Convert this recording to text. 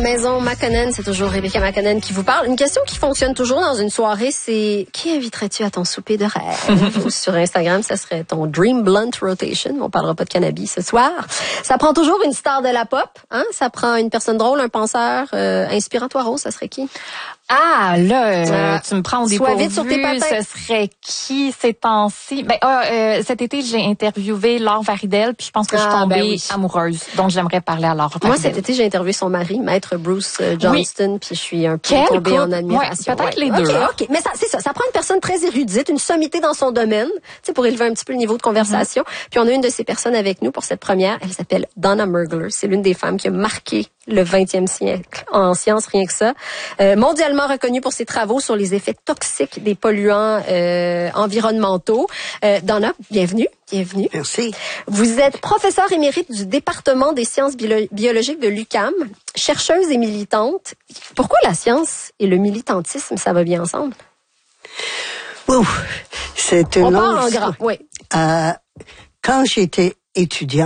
Maison Makonnen, c'est toujours Rebecca Makonnen qui vous parle. Une question qui fonctionne toujours dans une soirée, c'est qui inviterais-tu à ton souper de rêve? Sur Instagram, ça serait ton Dream Blunt Rotation. On parlera pas de cannabis ce soir. Ça prend toujours une star de la pop, hein? Ça prend une personne drôle, un penseur inspirant. Toi, Rose, ça serait qui? Ah, là, tu me prends au dépourvu. Sois vite sur tes patins. Ce serait qui ces temps-ci? Cet été, j'ai interviewé Laure Varidel, puis je pense que je suis tombée amoureuse. Donc, j'aimerais parler à Laure Varidel. Moi, cet été, j'ai interviewé son mari, Maître Bruce Johnston, puis je suis un peu tombée en admiration. Ouais, peut-être les deux. OK. Mais ça, c'est ça. Ça prend une personne très érudite, une sommité dans son domaine, tu sais, pour élever un petit peu le niveau de conversation. Puis on a une de ces personnes avec nous pour cette première. Elle s'appelle Donna Mergler. C'est l'une des femmes qui a marqué le 20e siècle en sciences, rien que ça. Mondialement reconnue pour ses travaux sur les effets toxiques des polluants environnementaux. Donna, bienvenue. Merci. Vous êtes professeure émérite du département des sciences biologiques de l'UQAM, chercheuse et militante. Pourquoi la science et le militantisme, ça va bien ensemble? Ouf, c'est une On parle en grand, oui. Quand j'étais étudiant,